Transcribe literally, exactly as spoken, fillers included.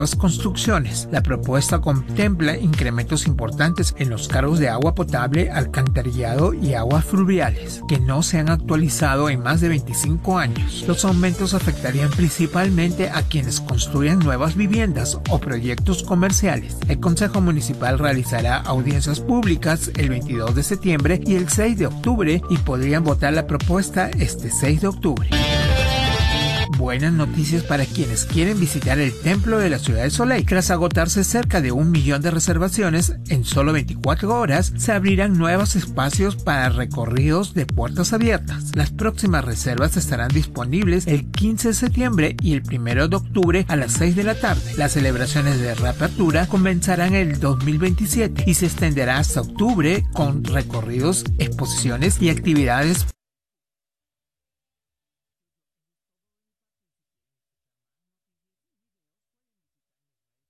construcciones. La propuesta contempla incrementos importantes en los cargos de agua potable, alcantarillado y aguas fluviales, que no se han actualizado en más de veinticinco años. Los aumentos afectarían principalmente a quienes construyan nuevas viviendas o proyectos comerciales. El Consejo Municipal realizará audiencias públicas el veintidós de septiembre y el seis de octubre y podrían votar la propuesta este seis de octubre. Buenas noticias para quienes quieren visitar el templo de la ciudad de Soleil. Tras agotarse cerca de un millón de reservaciones, en solo veinticuatro horas se abrirán nuevos espacios para recorridos de puertas abiertas. Las próximas reservas estarán disponibles el quince de septiembre y el primero de octubre a las seis de la tarde. Las celebraciones de reapertura comenzarán el dos mil veintisiete y se extenderá hasta octubre con recorridos, exposiciones y actividades